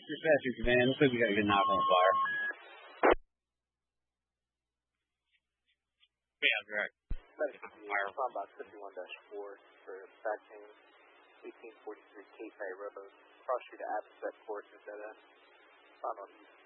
Dispatcher command. Looks like we got a good knock on the fire. Yeah, direct. Fire. Box 51-4 for back chain 1843 Cape Bay Road. Cross street to Absett Course is dead end. Found on east.